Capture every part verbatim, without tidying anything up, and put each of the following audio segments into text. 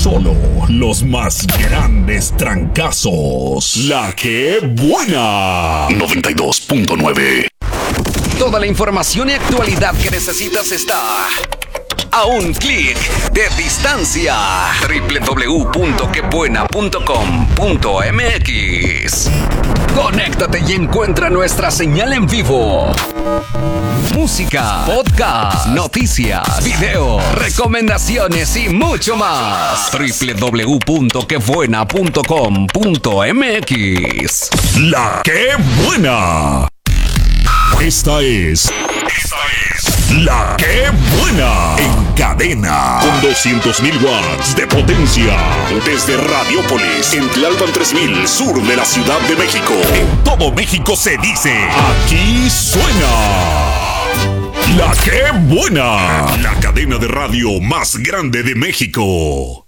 Solo los más grandes trancazos. La que buena. noventa y dos punto nueve. Toda la información y actualidad que necesitas está a un clic de distancia. doble u doble u doble u punto que buena punto com punto m x. Conéctate y encuentra nuestra señal en vivo. Música, podcast, noticias, video, recomendaciones y mucho más. doble u doble u doble u punto que buena punto com punto m x. La que buena. Esta es... Esta es... La que buena. En cadena. Con doscientos mil watts de potencia. Desde Radiópolis, en Tlalpan tres mil, sur de la Ciudad de México. En todo México se dice... Aquí suena... La que buena. La cadena de radio más grande de México.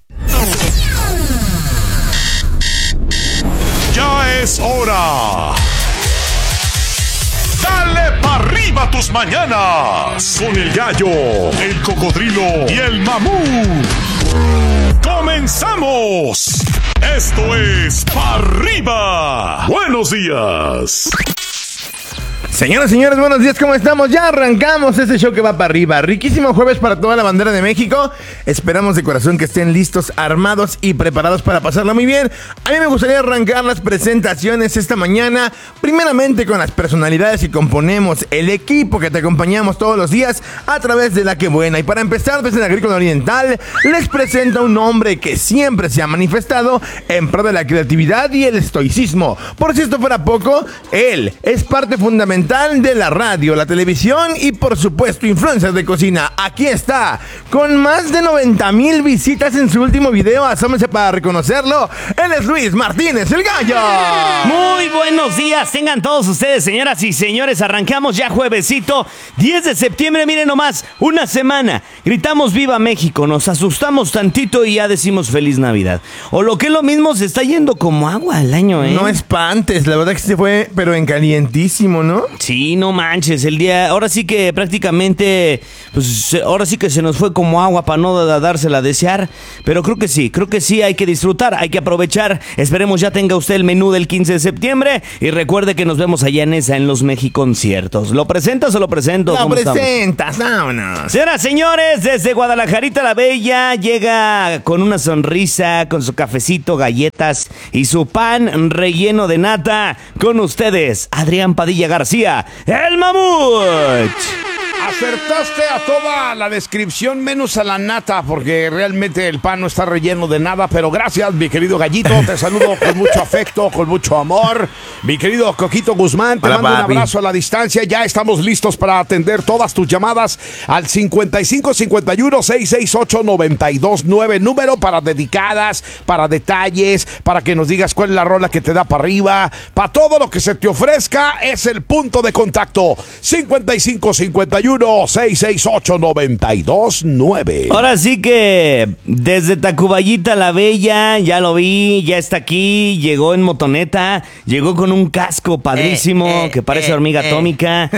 Ya es hora. Dale pa' arriba tus mañanas. Con el gallo, el cocodrilo y el mamut. ¡Comenzamos! Esto es Pa' Arriba. Buenos días. Señoras y señores, buenos días, ¿cómo estamos? Ya arrancamos este show que va para arriba. Riquísimo jueves para toda la bandera de México. Esperamos de corazón que estén listos, armados y preparados para pasarla muy bien. A mí me gustaría arrancar las presentaciones esta mañana, primeramente con las personalidades que componemos el equipo que te acompañamos todos los días a través de La Que Buena. Y para empezar, desde el Agrícola Oriental, les presento a un hombre que siempre se ha manifestado en pro de la creatividad y el estoicismo. Por si esto fuera poco, él es parte fundamental de la radio, la televisión y por supuesto influencers de cocina. Aquí está, con más de noventa mil visitas en su último video, asómense para reconocerlo. Él es Luis Martínez, el Gallo. Muy buenos días, tengan todos ustedes, señoras y señores. Arrancamos ya juevesito, diez de septiembre, miren nomás, una semana. Gritamos Viva México, nos asustamos tantito y ya decimos Feliz Navidad. O lo que es lo mismo, se está yendo como agua el año, ¿eh? No espantes, la verdad que se fue, pero en calientísimo, ¿no? Sí, no manches, el día, ahora sí que prácticamente, pues ahora sí que se nos fue como agua para no dársela a desear, pero creo que sí, creo que sí, hay que disfrutar, hay que aprovechar, esperemos ya tenga usted el menú del quince de septiembre y recuerde que nos vemos allá en esa, en los Mexiconciertos. ¿Lo presentas o lo presento? Lo presentas, vámonos. Señoras, señores, desde Guadalajarita la Bella, llega con una sonrisa, con su cafecito, galletas y su pan relleno de nata, con ustedes, Adrián Padilla García, el Mamut. Acertaste a toda la descripción menos a la nata, porque realmente el pan no está relleno de nada, pero gracias, mi querido Gallito, te saludo con mucho afecto, con mucho amor. Mi querido Coquito Guzmán, te Hola, mando papi. un abrazo a la distancia. Ya estamos listos para atender todas tus llamadas al cincuenta y cinco cincuenta y uno seiscientos sesenta y ocho noventa y dos nueve, número para dedicadas, para detalles, para que nos digas cuál es la rola que te da para arriba, para todo lo que se te ofrezca, es el punto de contacto. cincuenta y cinco cincuenta y uno seiscientos sesenta y ocho noventa y dos nueve. Ahora sí que desde Tacubayita la Bella, ya lo vi, ya está aquí, llegó en motoneta, llegó con un casco padrísimo eh, eh, que parece eh, hormiga eh. atómica.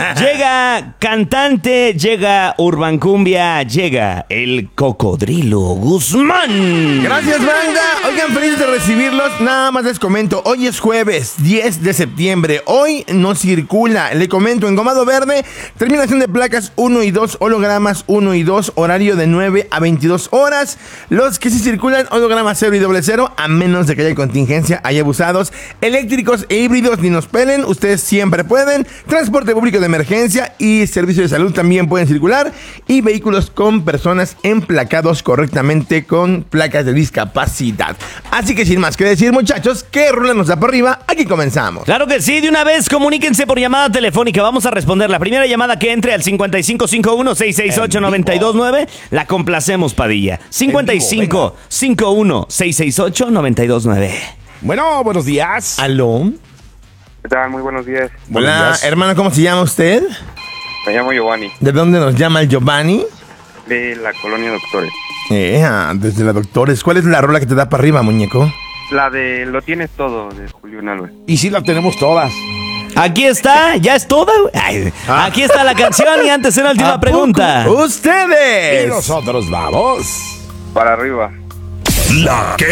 Llega cantante, llega Urban Cumbia, llega el Cocodrilo Guzmán. Gracias, banda. Oigan, felices de recibirlos. Nada más les comento, hoy es jueves diez de septiembre. Hoy no circula, le comento, engomado verde, terminación de placas uno y dos, hologramas uno y dos, horario de nueve a veintidós horas. Los que sí circulan, hologramas cero y doble cero, a menos de que haya contingencia, hay abusados. Eléctricos e híbridos, ni nos pelen, ustedes siempre pueden. Transporte público de emergencia y servicio de salud también pueden circular. Y vehículos con personas emplacados correctamente con placas de discapacidad. Así que sin más que decir, muchachos, ¿qué rula nos da por arriba? Aquí comenzamos. Claro que sí, de una vez comuníquense por llamada telefónica. Vamos a responder la primera llamada que entre al cincuenta y cinco cincuenta y uno seiscientos sesenta y ocho noventa y dos nueve. La complacemos, Padilla. cincuenta y cinco cincuenta y uno seiscientos sesenta y ocho noventa y dos nueve. Bueno, buenos días. ¿Aló? ¿Qué tal? Muy buenos días. Hola, Buenos días. hermano, ¿cómo se llama usted? Me llamo Giovanni, ¿De dónde nos llama el Giovanni? de la colonia Doctores. Eh, desde la Doctores. ¿Cuál es la rola que te da para arriba, muñeco? La de Lo Tienes Todo, de Julián Álvarez. Y sí la tenemos todas. Aquí está, ya es toda. Ay, aquí está la canción y antes una última ¿A pregunta. poco? ¡Ustedes! Y nosotros vamos. Para arriba. La que